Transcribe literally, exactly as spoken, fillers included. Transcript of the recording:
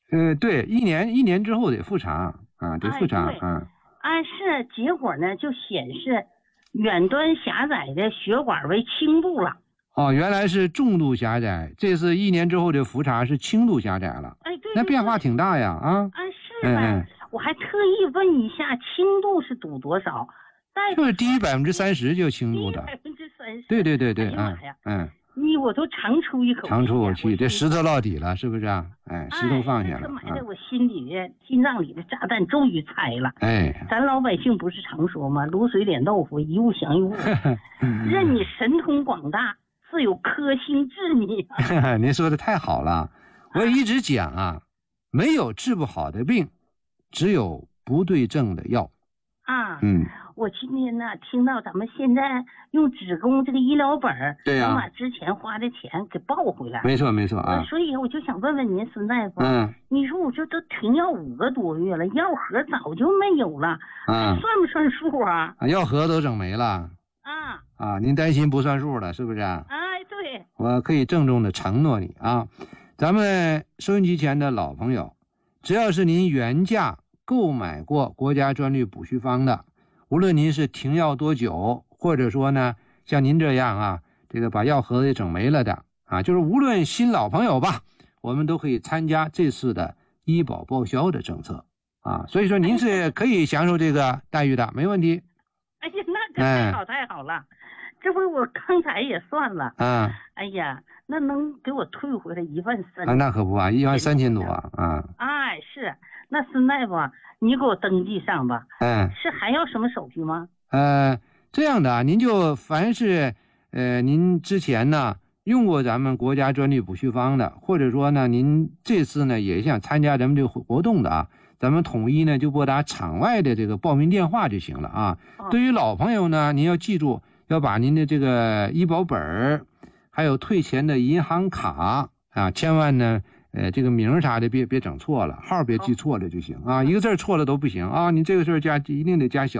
呃，对，一年一年之后得复查啊，得复查。 哎、 啊。 啊，是，结果呢就显示远端狭窄的血管为轻度了。 哦，原来是重度狭窄，这次一年之后的复查是轻度狭窄了。 哎，对对对， 那变化挺大呀，啊。 啊，是呗、嗯，我还特意问一下轻度是赌多少， 就是低于百分之三十就轻度的。 百分之三十。 对对对对， 哎呀妈呀， 嗯， 你我都长出一口气， 长出口气，这石头落底了，是不是啊？哎，石头放下了。 哎，埋在我心里的、心脏里的炸弹终于拆了。 哎， 咱老百姓不是常说吗？卤水脸豆腐，一物降一物。任你神通广大，自有颗星治你。 您说的太好了，我一直讲啊，没有治不好的病，只有不对症的药。 啊， 嗯， 我今天呢听到咱们现在用职工这个医疗本儿， 对呀、啊， 能把之前花的钱给报回来。 没错没错啊。 所以我就想问问您，孙大夫， 嗯， 你说我这都停药五个多月了，药盒早就没有了， 啊， 算不算数啊？ 啊，药盒都整没了。 啊啊，您担心不算数了，是不是啊？ 哎，对， 我可以郑重的承诺你啊，咱们收音机前的老朋友，只要是您原价购买过国家专利补虚方的，无论您是停药多久，或者说呢像您这样啊，这个把药盒子也整没了的啊，就是无论新老朋友吧，我们都可以参加这次的医保报销的政策啊，所以说您是可以享受这个待遇的，没问题。 哎呀，那可太好太好了，这不是我刚才也算了啊， 哎呀，那能给我退回来一万三？ 啊，那可不啊，一万三千多啊！啊， 哎，是，那孙大夫，你给我登记上吧。 嗯， 是还要什么手续吗？ 呃，这样的啊，您就凡是呃您之前呢用过咱们国家专利补虚方的，或者说呢您这次呢也想参加咱们这个活动的啊，咱们统一呢就拨打场外的这个报名电话就行了啊。哦、对于老朋友呢，您要记住要把您的这个医保本儿，还有退钱的银行卡啊，千万呢呃这个名啥的别别整错了，号别记错了就行啊，一个字错了都不行啊，你这个事儿加一定得加小。